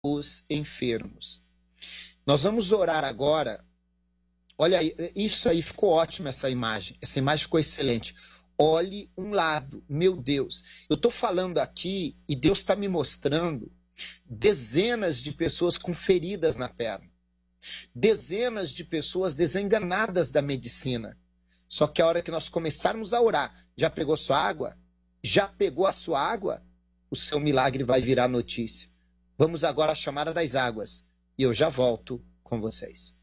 os enfermos. Nós vamos orar agora. Olha, isso aí ficou ótimo, essa imagem ficou excelente. Olhe um lado, meu Deus, eu estou falando aqui e Deus está me mostrando dezenas de pessoas com feridas na perna, dezenas de pessoas desenganadas da medicina. Só que a hora que nós começarmos a orar, já pegou sua água? Já pegou a sua água? O seu milagre vai virar notícia. Vamos agora à chamada das águas e eu já volto com vocês.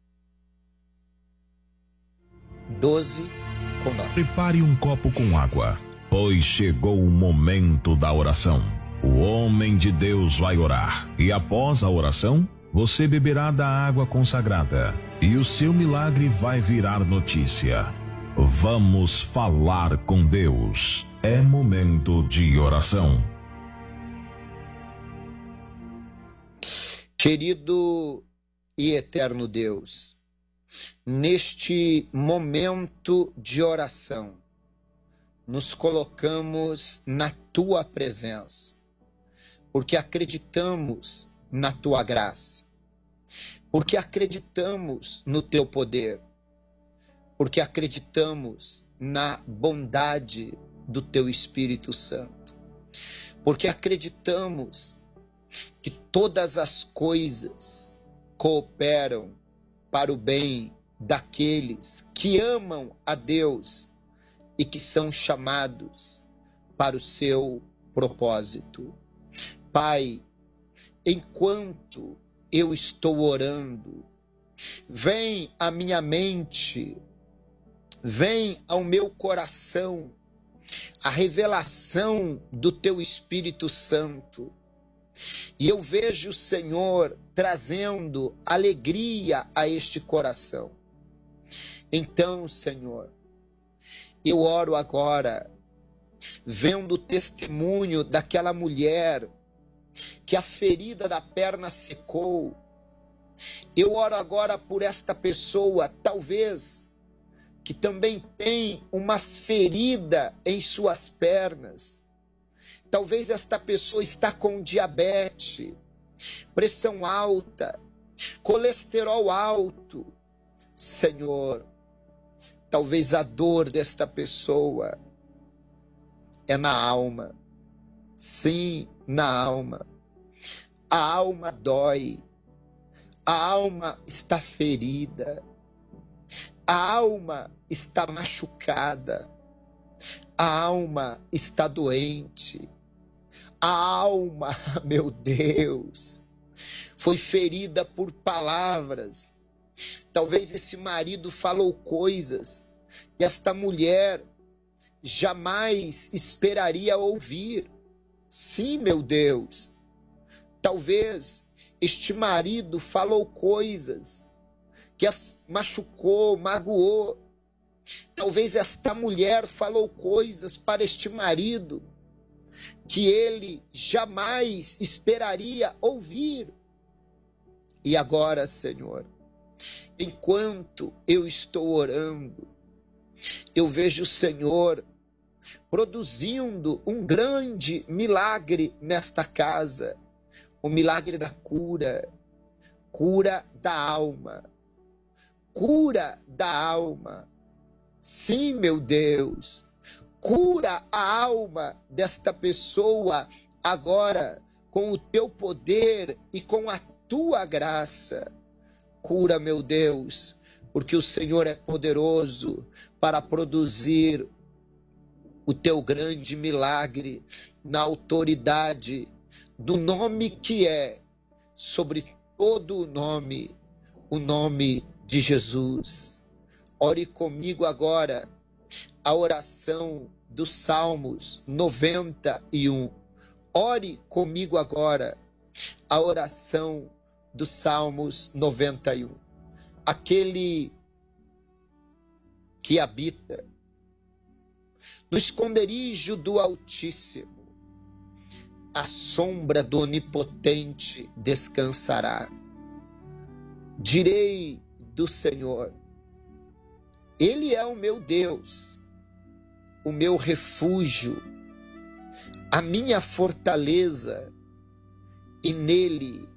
12:9. Prepare um copo com água, pois chegou o momento da oração. O homem de Deus vai orar e após a oração, você beberá da água consagrada e o seu milagre vai virar notícia. Vamos falar com Deus. É momento de oração. Querido e eterno Deus, neste momento de oração, nos colocamos na tua presença, porque acreditamos na tua graça, porque acreditamos no teu poder, porque acreditamos na bondade do teu Espírito Santo, porque acreditamos que todas as coisas cooperam para o bem daqueles que amam a Deus e que são chamados para o seu propósito. Pai, enquanto eu estou orando, vem à minha mente, vem ao meu coração a revelação do teu Espírito Santo. E eu vejo o Senhor trazendo alegria a este coração. Então, Senhor, eu oro agora, vendo o testemunho daquela mulher que a ferida da perna secou. Eu oro agora por esta pessoa, talvez, que também tem uma ferida em suas pernas. Talvez esta pessoa está com diabetes, pressão alta, colesterol alto. Senhor, talvez a dor desta pessoa é na alma. Sim, na alma. A alma dói. A alma está ferida. A alma está machucada. A alma está doente. A alma, meu Deus, foi ferida por palavras. Talvez esse marido falou coisas que esta mulher jamais esperaria ouvir. Sim, meu Deus. Talvez este marido falou coisas que as machucou, magoou. Talvez esta mulher falou coisas para este marido que ele jamais esperaria ouvir. E agora, Senhor, enquanto eu estou orando, eu vejo o Senhor produzindo um grande milagre nesta casa, o milagre da cura, cura da alma, cura da alma. Sim, meu Deus, cura a alma desta pessoa agora com o teu poder e com a tua graça. Cura, meu Deus, porque o Senhor é poderoso para produzir o teu grande milagre na autoridade do nome que é sobre todo o nome de Jesus. Ore comigo agora a oração dos Salmos 91. Ore comigo agora a oração dos Salmos 91. Aquele que habita no esconderijo do Altíssimo, a sombra do Onipotente descansará. Direi do Senhor, Ele é o meu Deus, o meu refúgio, a minha fortaleza, e nele